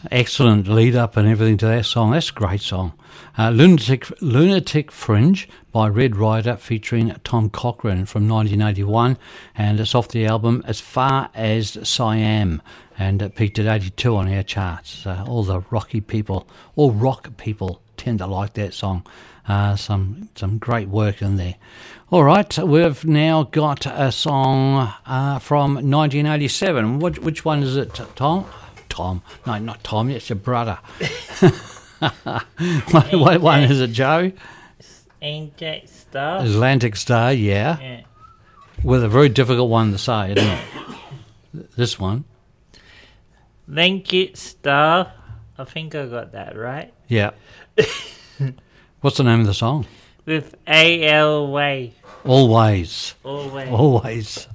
Excellent lead up and everything to that song. That's a great song. Lunatic Fringe by Red Rider featuring Tom Cochrane from 1981, and it's off the album As Far As Siam, and it peaked at 82 on our charts. All rock people tend to like that song. Some great work in there. All right, we've now got a song from 1987. Which one is it, Tom? Tom? No, not Tom. It's your brother. What one is it, Joe? Atlantic Star. Atlantic Star, yeah. With a very difficult one to say, isn't it? This one. Atlantic Star. I think I got that right. Yeah. What's the name of the song? With A.L. Way. Always. Always. Always.